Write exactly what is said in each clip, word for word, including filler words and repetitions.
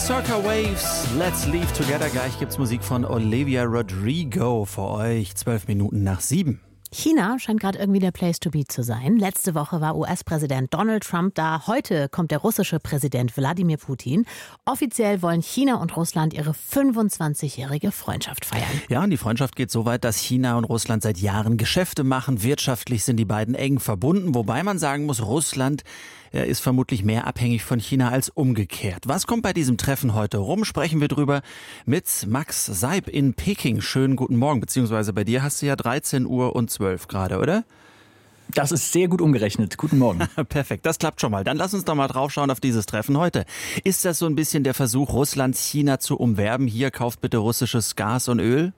Circa Waves, Let's Leave Together. Gleich gibt's Musik von Olivia Rodrigo für euch. Zwölf Minuten nach sieben. China scheint gerade irgendwie der Place to be zu sein. Letzte Woche war U S-Präsident Donald Trump da. Heute kommt der russische Präsident Wladimir Putin. Offiziell wollen China und Russland ihre fünfundzwanzigjährige Freundschaft feiern. Ja, und die Freundschaft geht so weit, dass China und Russland seit Jahren Geschäfte machen. Wirtschaftlich sind die beiden eng verbunden, wobei man sagen muss, Russland Er ist vermutlich mehr abhängig von China als umgekehrt. Was kommt bei diesem Treffen heute rum? Sprechen wir drüber mit Max Seib in Peking. Schönen guten Morgen, beziehungsweise bei dir hast du ja dreizehn Uhr und zwölf gerade, oder? Das ist sehr gut umgerechnet. Guten Morgen. Perfekt, das klappt schon mal. Dann lass uns doch mal draufschauen auf dieses Treffen heute. Ist das so ein bisschen der Versuch, Russland China zu umwerben? Hier, kauft bitte russisches Gas und Öl?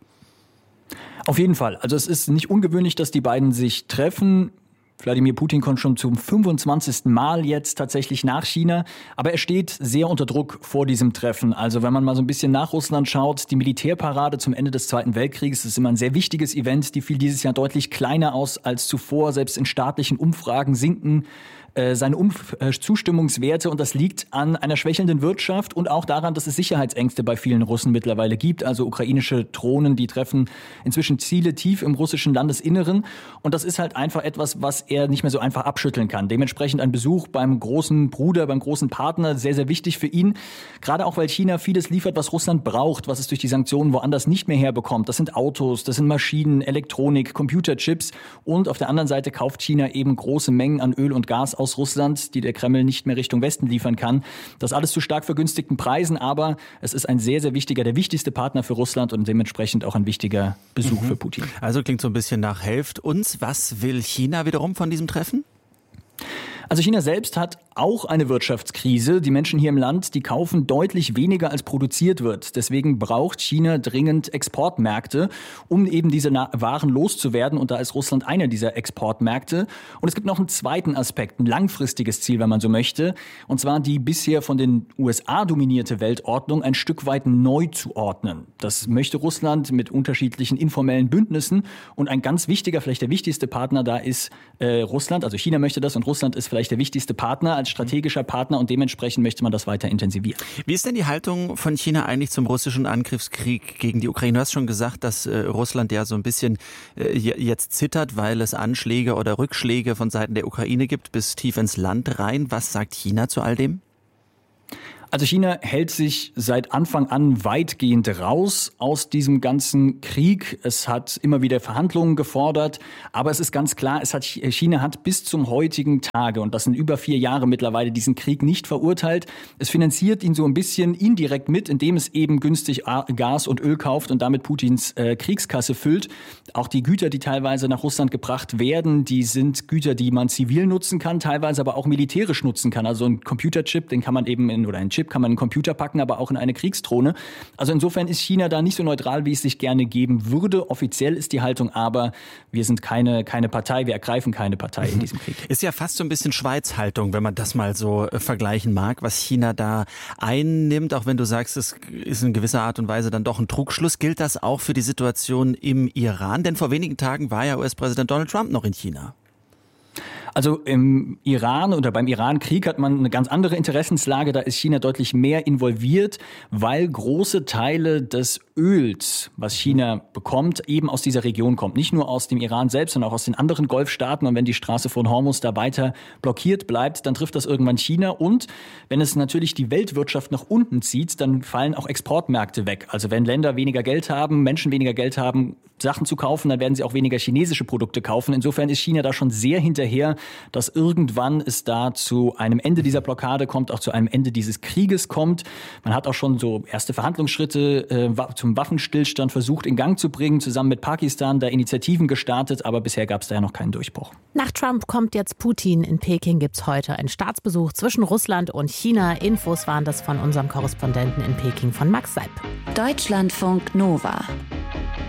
Auf jeden Fall. Also es ist nicht ungewöhnlich, dass die beiden sich treffen. Wladimir Putin kommt schon zum fünfundzwanzigsten Mal jetzt tatsächlich nach China. Aber er steht sehr unter Druck vor diesem Treffen. Also wenn man mal so ein bisschen nach Russland schaut, die Militärparade zum Ende des Zweiten Weltkrieges ist immer ein sehr wichtiges Event. Die fiel dieses Jahr deutlich kleiner aus als zuvor. Selbst in staatlichen Umfragen sinken äh, seine Umf- äh, Zustimmungswerte. Und das liegt an einer schwächelnden Wirtschaft und auch daran, dass es Sicherheitsängste bei vielen Russen mittlerweile gibt. Also ukrainische Drohnen, die treffen inzwischen Ziele tief im russischen Landesinneren. Und das ist halt einfach etwas, was er nicht mehr so einfach abschütteln kann. Dementsprechend ein Besuch beim großen Bruder, beim großen Partner, sehr, sehr wichtig für ihn. Gerade auch, weil China vieles liefert, was Russland braucht, was es durch die Sanktionen woanders nicht mehr herbekommt. Das sind Autos, das sind Maschinen, Elektronik, Computerchips. Und auf der anderen Seite kauft China eben große Mengen an Öl und Gas aus Russland, die der Kreml nicht mehr Richtung Westen liefern kann. Das alles zu stark vergünstigten Preisen, aber es ist ein sehr, sehr wichtiger, der wichtigste Partner für Russland und dementsprechend auch ein wichtiger Besuch mhm. für Putin. Also klingt so ein bisschen nach helft uns. Was will China wiederum von diesem Treffen? Also China selbst hat auch eine Wirtschaftskrise. Die Menschen hier im Land, die kaufen deutlich weniger, als produziert wird. Deswegen braucht China dringend Exportmärkte, um eben diese Waren loszuwerden. Und da ist Russland einer dieser Exportmärkte. Und es gibt noch einen zweiten Aspekt, ein langfristiges Ziel, wenn man so möchte. Und zwar die bisher von den U S A dominierte Weltordnung ein Stück weit neu zu ordnen. Das möchte Russland mit unterschiedlichen informellen Bündnissen. Und ein ganz wichtiger, vielleicht der wichtigste Partner da ist äh, Russland. Also China möchte das und Russland ist vielleicht der wichtigste Partner als strategischer Partner und dementsprechend möchte man das weiter intensivieren. Wie ist denn die Haltung von China eigentlich zum russischen Angriffskrieg gegen die Ukraine? Du hast schon gesagt, dass äh, Russland ja so ein bisschen äh, jetzt zittert, weil es Anschläge oder Rückschläge von Seiten der Ukraine gibt bis tief ins Land rein. Was sagt China zu all dem? Also China hält sich seit Anfang an weitgehend raus aus diesem ganzen Krieg. Es hat immer wieder Verhandlungen gefordert, aber es ist ganz klar, es hat, China hat bis zum heutigen Tage, und das sind über vier Jahre mittlerweile, diesen Krieg nicht verurteilt. Es finanziert ihn so ein bisschen indirekt mit, indem es eben günstig Gas und Öl kauft und damit Putins äh, Kriegskasse füllt. Auch die Güter, die teilweise nach Russland gebracht werden, die sind Güter, die man zivil nutzen kann, teilweise aber auch militärisch nutzen kann. Also ein Computerchip, den kann man eben in, oder ein Chip kann man in einen Computer packen, aber auch in eine Kriegsdrohne. Also insofern ist China da nicht so neutral, wie es sich gerne geben würde. Offiziell ist die Haltung aber, wir sind keine, keine Partei, wir ergreifen keine Partei in diesem Krieg. Ist ja fast so ein bisschen Schweiz-Haltung, wenn man das mal so äh, vergleichen mag, was China da einnimmt, auch wenn du sagst, es ist in gewisser Art und Weise dann doch ein Trugschluss. Gilt das auch für die Situation im Iran? Denn vor wenigen Tagen war ja U S-Präsident Donald Trump noch in China. Also im Iran oder beim Iran-Krieg hat man eine ganz andere Interessenslage. Da ist China deutlich mehr involviert, weil große Teile des Öls, was China bekommt, eben aus dieser Region kommt. Nicht nur aus dem Iran selbst, sondern auch aus den anderen Golfstaaten. Und wenn die Straße von Hormuz da weiter blockiert bleibt, dann trifft das irgendwann China. Und wenn es natürlich die Weltwirtschaft nach unten zieht, dann fallen auch Exportmärkte weg. Also wenn Länder weniger Geld haben, Menschen weniger Geld haben, Sachen zu kaufen, dann werden sie auch weniger chinesische Produkte kaufen. Insofern ist China da schon sehr hinterher, dass irgendwann es da zu einem Ende dieser Blockade kommt, auch zu einem Ende dieses Krieges kommt. Man hat auch schon so erste Verhandlungsschritte äh, zum Waffenstillstand versucht in Gang zu bringen, zusammen mit Pakistan, da Initiativen gestartet, aber bisher gab es da ja noch keinen Durchbruch. Nach Trump kommt jetzt Putin. In Peking gibt es heute einen Staatsbesuch zwischen Russland und China. Infos waren das von unserem Korrespondenten in Peking, von Max Seib. Deutschlandfunk Nova.